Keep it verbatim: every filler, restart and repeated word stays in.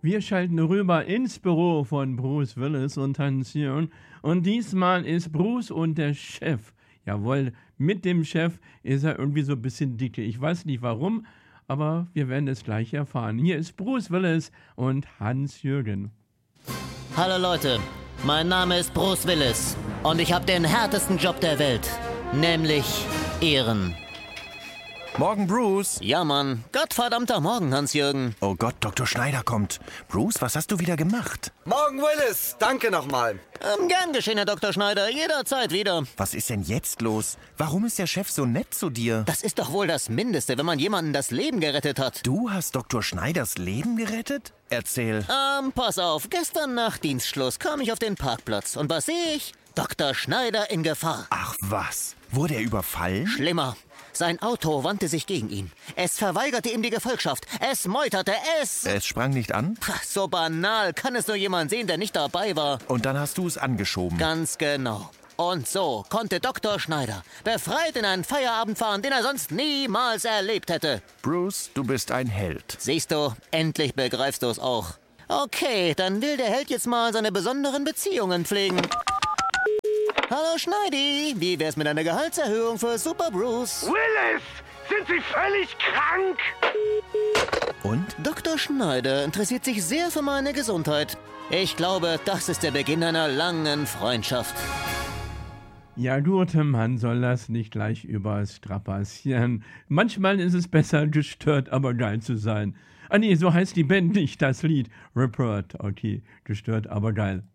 Wir schalten rüber ins Büro von Bruce Willis und Hans-Jürgen. Und diesmal ist Bruce und der Chef. Jawohl, mit dem Chef ist er irgendwie so ein bisschen dicke. Ich weiß nicht warum, aber wir werden es gleich erfahren. Hier ist Bruce Willis und Hans-Jürgen. Hallo Leute, mein Name ist Bruce Willis und ich habe den härtesten Job der Welt, nämlich Ehren. Morgen, Bruce. Ja, Mann. Gottverdammter Morgen, Hans-Jürgen. Oh Gott, Doktor Schneider kommt. Bruce, was hast du wieder gemacht? Morgen, Willis. Danke nochmal. Ähm, gern geschehen, Herr Doktor Schneider. Jederzeit wieder. Was ist denn jetzt los? Warum ist der Chef so nett zu dir? Das ist doch wohl das Mindeste, wenn man jemandem das Leben gerettet hat. Du hast Doktor Schneiders Leben gerettet? Erzähl. Ähm, pass auf. Gestern nach Dienstschluss kam ich auf den Parkplatz. Und was sehe ich? Doktor Schneider in Gefahr. Ach was? Wurde er überfallen? Schlimmer. Sein Auto wandte sich gegen ihn. Es verweigerte ihm die Gefolgschaft. Es meuterte, es... Es sprang nicht an? Pah, so banal. Kann es nur jemand sehen, der nicht dabei war. Und dann hast du es angeschoben. Ganz genau. Und so konnte Doktor Schneider befreit in einen Feierabend fahren, den er sonst niemals erlebt hätte. Bruce, du bist ein Held. Siehst du, endlich begreifst du es auch. Okay, dann will der Held jetzt mal seine besonderen Beziehungen pflegen. Hallo Schneidi, wie wär's mit einer Gehaltserhöhung für Super Bruce? Willis, sind Sie völlig krank? Und? Doktor Schneider interessiert sich sehr für meine Gesundheit. Ich glaube, das ist der Beginn einer langen Freundschaft. Ja gut, man soll das nicht gleich überstrapazieren. Manchmal ist es besser, gestört, aber geil zu sein. Ah nee, so heißt die Band nicht, das Lied. Report, okay, gestört, aber geil.